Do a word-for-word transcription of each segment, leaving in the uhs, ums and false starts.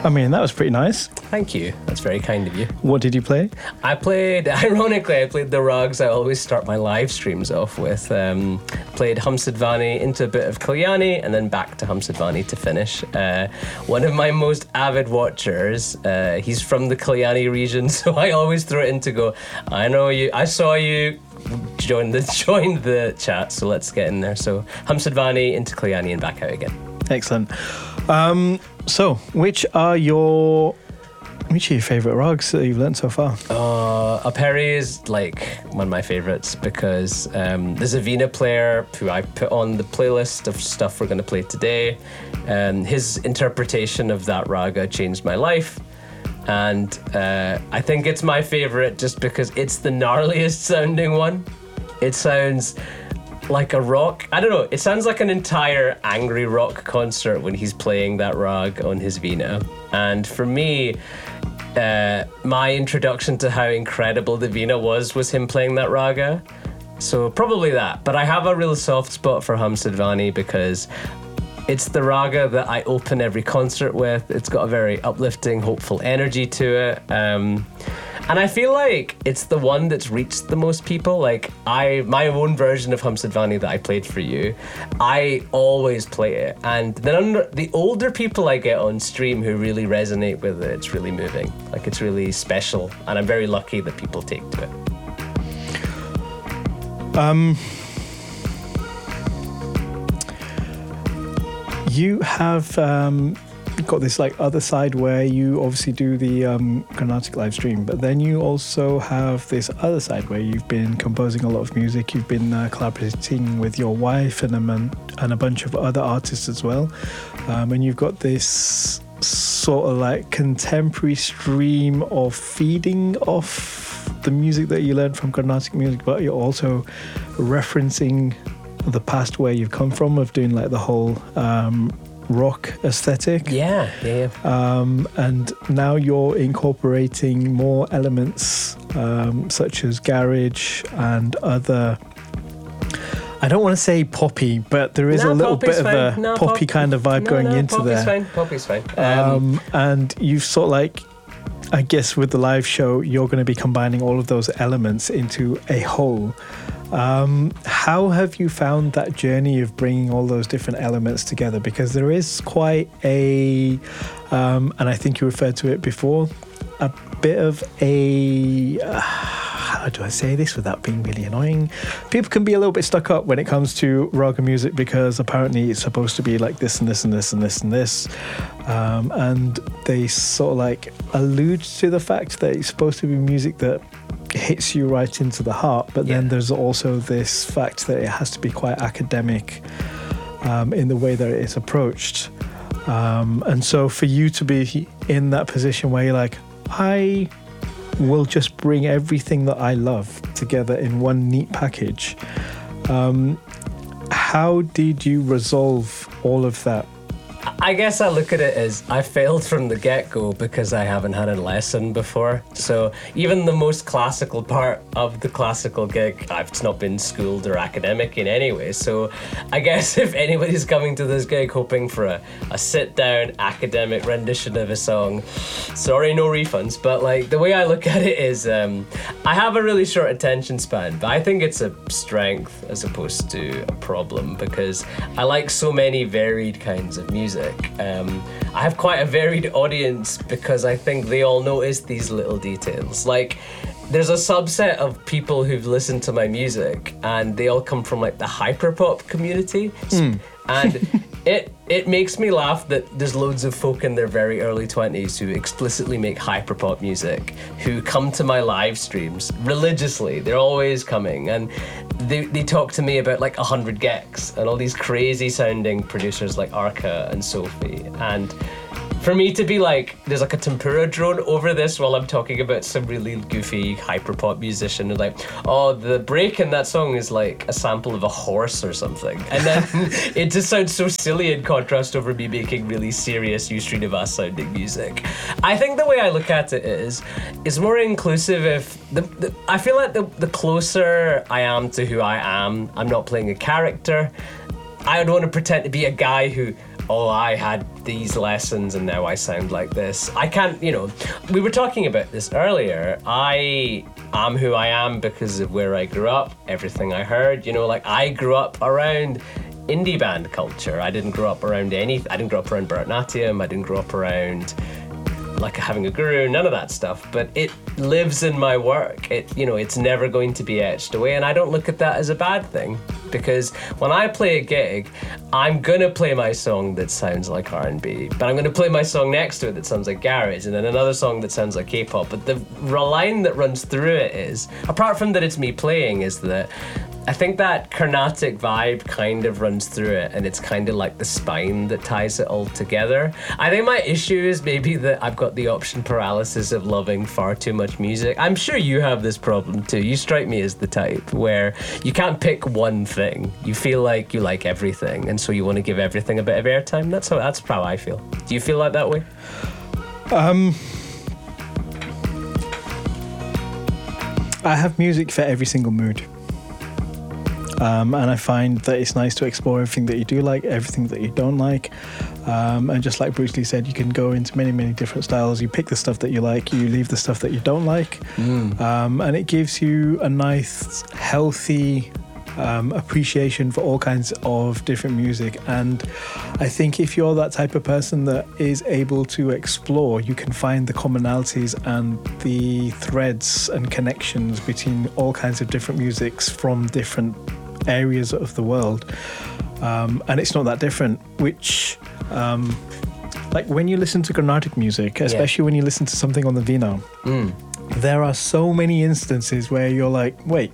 I mean, that was pretty nice. Thank you. That's very kind of you. What did you play? I played, ironically, I played the rugs I always start my live streams off with. Um, played Hamsadvani into a bit of Kalyani and then back to Hamsadvani to finish. Uh, one of my most avid watchers, uh, he's from the Kalyani region, so I always throw it in to go, I know you, I saw you, join the, join the chat, so let's get in there. So Hamsadvani into Kalyani and back out again. Excellent. Um, so, which are your which are your favourite rags that you've learnt so far? Uh, Aperi is like one of my favourites because um, there's a Veena player who I put on the playlist of stuff we're going to play today. Um, his interpretation of that raga changed my life. And uh, I think it's my favourite just because it's the gnarliest sounding one. It sounds like a rock. I don't know. It sounds like an entire angry rock concert when he's playing that rag on his Veena. And for me, uh, my introduction to how incredible the Veena was was him playing that raga. So probably that. But I have a real soft spot for Hamsadvani because it's the raga that I open every concert with. It's got a very uplifting, hopeful energy to it. Um, and I feel like it's the one that's reached the most people. Like I, my own version of Hamsadvani that I played for you, I always play it. And then under, the older people I get on stream who really resonate with it, it's really moving. Like it's really special. And I'm very lucky that people take to it. Um... You have um, got this like other side where you obviously do the um, Carnatic live stream, but then you also have this other side where you've been composing a lot of music. You've been uh, collaborating with your wife and a man- and a bunch of other artists as well, um, and you've got this sort of like contemporary stream of feeding off the music that you learned from Carnatic music, but you're also referencing the past where you've come from of doing like the whole um, rock aesthetic. Yeah, yeah, yeah. Um, and now you're incorporating more elements um, such as garage and other, I don't want to say poppy, but there is no, a little bit fine. of a no, poppy pop- kind of vibe no, going no, into poppy's there. Fine. Poppy's fine. Um, Um, and you've sort of like, I guess with the live show, you're going to be combining all of those elements into a whole. Um, how have you found that journey of bringing all those different elements together? Because there is quite a, um, and I think you referred to it before, a bit of a, uh, how do I say this without being really annoying? People can be a little bit stuck up when it comes to raga music because apparently it's supposed to be like this and this and this and this and this. Um, and they sort of like allude to the fact that it's supposed to be music that hits you right into the heart, but yeah. then there's also this fact that it has to be quite academic um, in the way that it is approached. Um, and so for you to be in that position where you're like, I will just bring everything that I love together in one neat package. Um, how did you resolve all of that? I guess I look at it as I failed from the get-go because I haven't had a lesson before. So even the most classical part of the classical gig, I've not been schooled or academic in any way. So I guess if anybody's coming to this gig hoping for a, a sit-down academic rendition of a song, sorry, no refunds. But like the way I look at it is um, I have a really short attention span, but I think it's a strength as opposed to a problem because I like so many varied kinds of music. Um, I have quite a varied audience because I think they all notice these little details. Like, there's a subset of people who've listened to my music and they all come from like the hyperpop community. Mm. And it it makes me laugh that there's loads of folk in their very early twenties who explicitly make hyperpop music, who come to my live streams religiously. They're always coming and they, they talk to me about like one hundred gecs and all these crazy sounding producers like Arca and Sophie. And for me to be like, there's like a tempura drone over this while I'm talking about some really goofy hyperpop musician and like, oh, the break in that song is like a sample of a horse or something. And then it just sounds so silly in contrast over me making really serious U Srinivas sounding music. I think the way I look at it is, is more inclusive if, the, the I feel like the, the closer I am to who I am, I'm not playing a character. I don't want to pretend to be a guy who, oh, I had these lessons and now I sound like this. I can't, you know, we were talking about this earlier. I am who I am because of where I grew up, everything I heard, you know, like I grew up around indie band culture. I didn't grow up around any, I didn't grow up around Bharatanatyam, I didn't grow up around like having a guru, none of that stuff, but it lives in my work. It, you know, it's never going to be etched away, and I don't look at that as a bad thing, because when I play a gig, I'm gonna play my song that sounds like R and B, but I'm gonna play my song next to it that sounds like garage, and then another song that sounds like K-pop. But the line that runs through it is, apart from that it's me playing, is that I think that Carnatic vibe kind of runs through it, and it's kind of like the spine that ties it all together. I think my issue is maybe that I've got the option paralysis of loving far too much music. I'm sure you have this problem too. You strike me as the type where you can't pick one thing. You feel like you like everything, and so you want to give everything a bit of airtime. That's how that's how I feel. Do you feel like that way? Um, I have music for every single mood. Um, and I find that it's nice to explore everything that you do like, everything that you don't like. Um, and just like Bruce Lee said, you can go into many, many different styles. You pick the stuff that you like, you leave the stuff that you don't like. Mm. Um, and it gives you a nice, healthy um, appreciation for all kinds of different music. And I think if you're that type of person that is able to explore, you can find the commonalities and the threads and connections between all kinds of different musics from different areas of the world, um, and it's not that different, which um, like when you listen to Carnatic music, especially yeah. when you listen to something on the Veena, mm. there are so many instances where you're like, wait,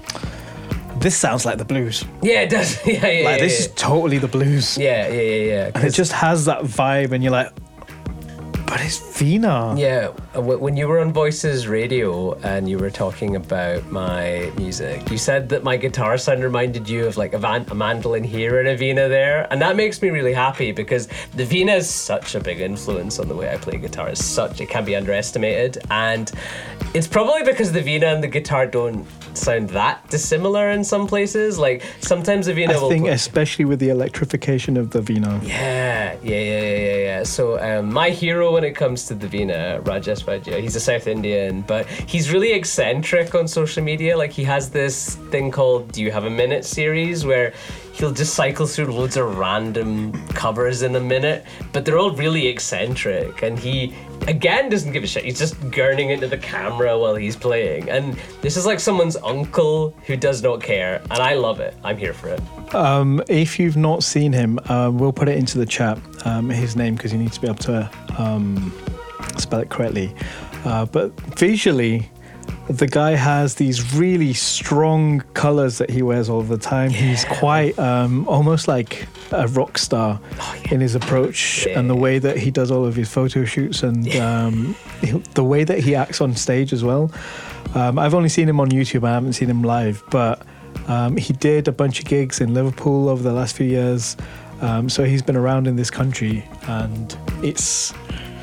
this sounds like the blues. Yeah, it does. yeah, yeah, like yeah, this yeah. is totally the blues. Yeah, yeah, yeah, yeah. And it just has that vibe, and you're like, but it's Veena. Yeah, when you were on Voices Radio and you were talking about my music, you said that my guitar sound reminded you of like a, van- a mandolin here and a Veena there, and that makes me really happy because the Veena is such a big influence on the way I play guitar. It's such, it can't be underestimated, and it's probably because the Veena and the guitar don't sound that dissimilar in some places. Like sometimes the Veena I will think play- especially with the electrification of the Veena. Yeah, yeah, yeah, yeah, yeah, yeah. So um, my hero when it comes to the Veena, Rajesh Vajja, he's a South Indian, but he's really eccentric on social media. Like he has this thing called Do You Have a Minute series where he'll just cycle through loads of random covers in a minute, but they're all really eccentric, and he again doesn't give a shit. He's just gurning into the camera while he's playing, and this is like someone's uncle who does not care, and I love it. I'm here for it. Um, if you've not seen him, uh, we'll put it into the chat, um, his name, because you need to be able to um, spell it correctly. Uh, but visually, the guy has these really strong colors that he wears all the time. Yeah. He's quite um, almost like a rock star oh, yeah. in his approach yeah. and the way that he does all of his photo shoots and yeah. um, the way that he acts on stage as well. Um, I've only seen him on YouTube. I haven't seen him live, but um, he did a bunch of gigs in Liverpool over the last few years. Um, so he's been around in this country, and it's...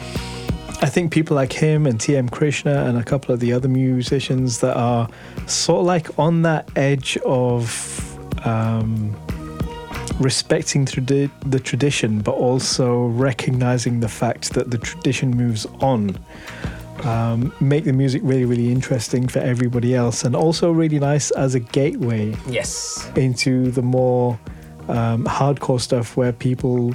I think people like him and T M Krishna and a couple of the other musicians that are sort of like on that edge of um, respecting tradi- the tradition, but also recognizing the fact that the tradition moves on, um, make the music really, really interesting for everybody else, and also really nice as a gateway yes. into the more um, hardcore stuff where people...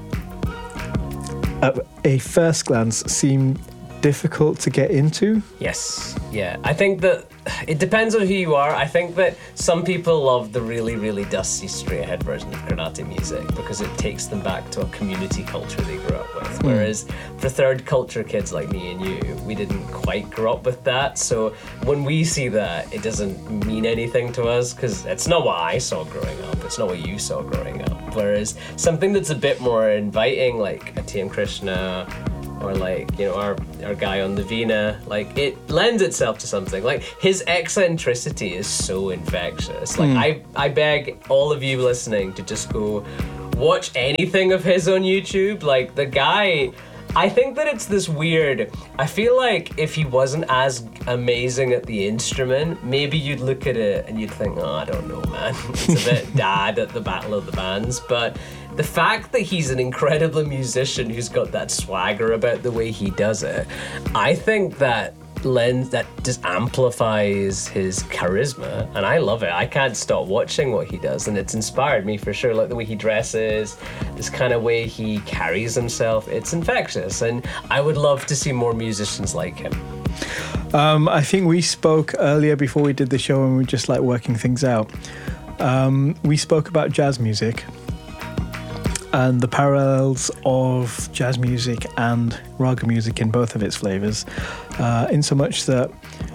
at a first glance seem difficult to get into. Yes, yeah. I think that it depends on who you are. I think that some people love the really, really dusty, straight ahead version of Carnatic music because it takes them back to a community culture they grew up with. Mm. Whereas for third culture kids like me and you, we didn't quite grow up with that. So when we see that, it doesn't mean anything to us because it's not what I saw growing up. It's not what you saw growing up. Whereas something that's a bit more inviting, like a T M Krishna, or like, you know, our our guy on the Veena, like it lends itself to something. Like his eccentricity is so infectious. Like mm. I, I beg all of you listening to just go watch anything of his on YouTube. Like the guy, I think that it's this weird, I feel like if he wasn't as amazing at the instrument, maybe you'd look at it and you'd think, oh, I don't know, man. It's a bit dad at the Battle of the Bands. But the fact that he's an incredible musician who's got that swagger about the way he does it, I think that lens that just amplifies his charisma, and I love it. I can't stop watching what he does, and it's inspired me for sure. Like the way he dresses, this kind of way he carries himself, it's infectious, and I would love to see more musicians like him. Um, I think we spoke earlier before we did the show, and we were just like working things out. Um, we spoke about jazz music and the parallels of jazz music and raga music in both of its flavors, uh, in so much that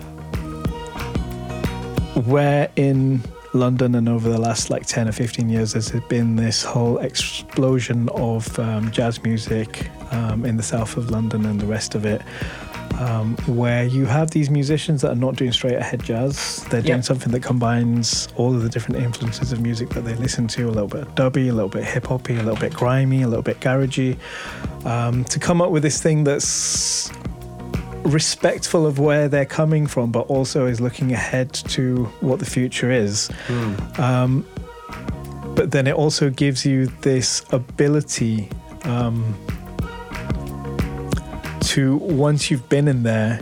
where in London and over the last like ten or fifteen years there's been this whole explosion of um, jazz music um, in the south of London and the rest of it, um, where you have these musicians that are not doing straight ahead jazz. They're doing Yep. something that combines all of the different influences of music that they listen to, a little bit of dubby, a little bit hip-hoppy, a little bit grimy, a little bit garagey, um, to come up with this thing that's respectful of where they're coming from, but also is looking ahead to what the future is. Mm. Um, but then it also gives you this ability um, to, once you've been in there,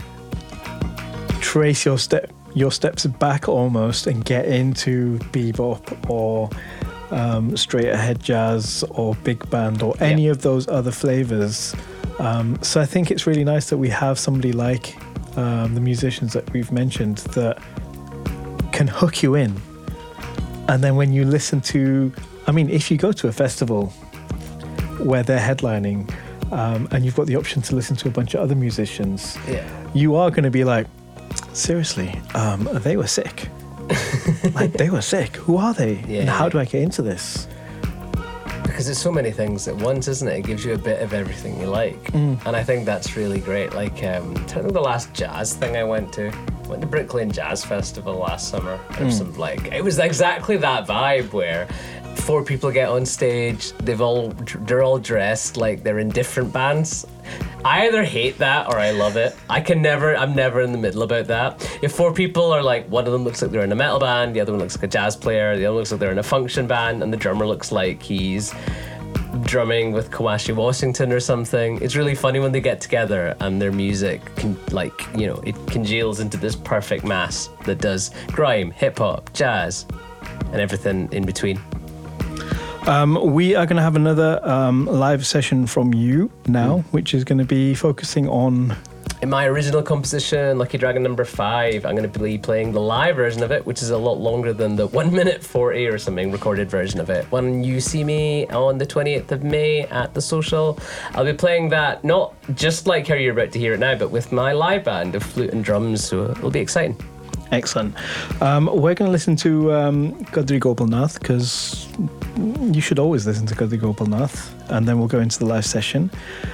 trace your step your steps back almost and get into bebop or um, straight ahead jazz or big band or any Yeah. of those other flavors. Um, so I think it's really nice that we have somebody like um, the musicians that we've mentioned that can hook you in. And then when you listen to, I mean, if you go to a festival where they're headlining um, and you've got the option to listen to a bunch of other musicians, Yeah. you are going to be like, seriously, um, they were sick. Like, they were sick. Who are they? Yeah. And how do I get into this? Because it's so many things at once, isn't it? It gives you a bit of everything you like. Mm. And I think that's really great. Like, um, I think the last jazz thing I went to, I went to Brick Lane Jazz Festival last summer. There's some, like, it was exactly that vibe where four people get on stage, they've all, they're all dressed like they're in different bands. I either hate that or I love it. I can never, I'm never in the middle about that. If four people are like, one of them looks like they're in a metal band, the other one looks like a jazz player, the other looks like they're in a function band, and the drummer looks like he's drumming with Kawashi Washington or something. It's really funny when they get together and their music can, like, you know, it congeals into this perfect mass that does grime, hip hop, jazz, and everything in between. Um, we are going to have another um, live session from you now, Mm. which is going to be focusing on... In my original composition, Lucky Dragon number five, I'm going to be playing the live version of it, which is a lot longer than the one minute forty or something recorded version of it. When you see me on the twenty-eighth of May at the Social, I'll be playing that not just like how you're about to hear it now, but with my live band of flute and drums, so it'll be exciting. Excellent. Um, we're going to listen to um, Gadri Gopalnath, because you should always listen to Gadri Gopalnath, and then we'll go into the live session.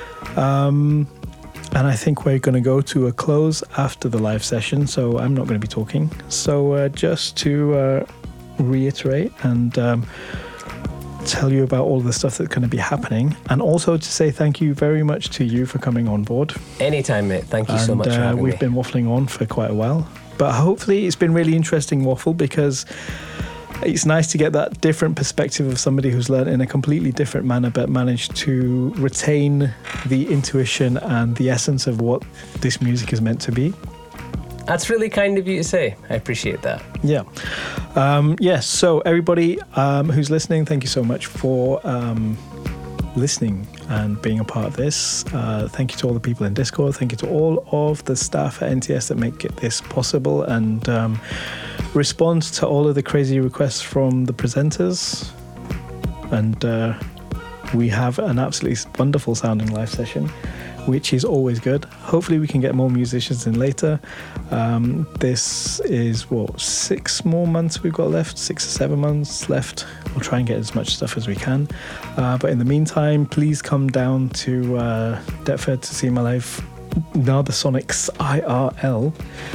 Um, and I think we're going to go to a close after the live session, so I'm not going to be talking. So uh, just to uh, reiterate and um, tell you about all the stuff that's going to be happening, and also to say thank you very much to you for coming on board. Anytime, mate. Thank you and, so much for uh, having we've me. been waffling on for quite a while, but hopefully it's been really interesting waffle, because it's nice to get that different perspective of somebody who's learned in a completely different manner but managed to retain the intuition and the essence of what this music is meant to be. That's really kind of you to say. I appreciate that. Yeah. Um, yes, so everybody um, who's listening, thank you so much for um, listening and being a part of this. Uh, thank you to all the people in Discord. Thank you to all of the staff at N T S that make it this possible and um, respond to all of the crazy requests from the presenters. And uh, we have an absolutely wonderful sounding live session, which is always good. Hopefully we can get more musicians in later. Um, this is, what, six more months we've got left, six or seven months left. We'll try and get as much stuff as we can. Uh, but in the meantime, please come down to uh, Deptford to see my live Nardasonics I R L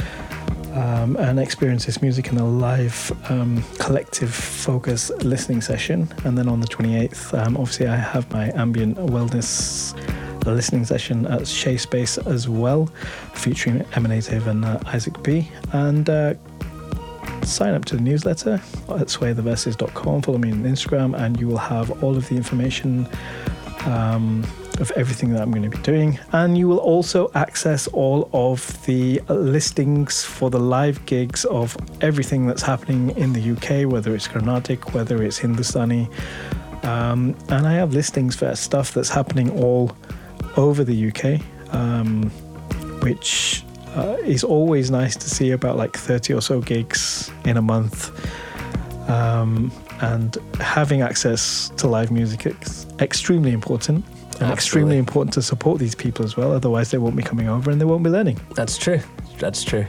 um, and experience this music in a live um, collective focus listening session. And then on the twenty-eighth, um, obviously I have my ambient wellness listening session at Shea Space as well, featuring Emanative and uh, Isaac B. And uh, sign up to the newsletter at sway the verses dot com. Follow me on Instagram, and you will have all of the information um, of everything that I'm going to be doing. And you will also access all of the listings for the live gigs of everything that's happening in the U K, whether it's Carnatic, whether it's Hindustani. Um, and I have listings for stuff that's happening all over the U K, um, which uh, is always nice to see, about like thirty or so gigs in a month. Um, and having access to live music is extremely important. And Absolutely. extremely important to support these people as well. Otherwise, they won't be coming over and they won't be learning. That's true. That's true.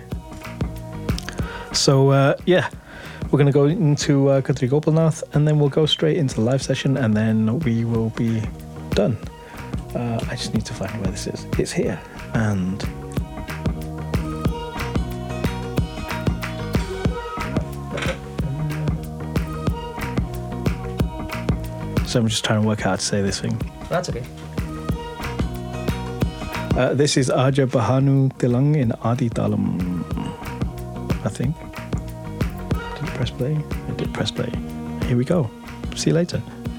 So, uh, yeah, we're going to go into uh, Khatri Gopalnath, and then we'll go straight into the live session, and then we will be done. Uh, I just need to find where this is. It's here. And so I'm just trying to work out how to say this thing. That's okay. Uh, this is Aja Bahanu Tilang in Adi Talam, I think. Did it press play? I did press play. Here we go. See you later.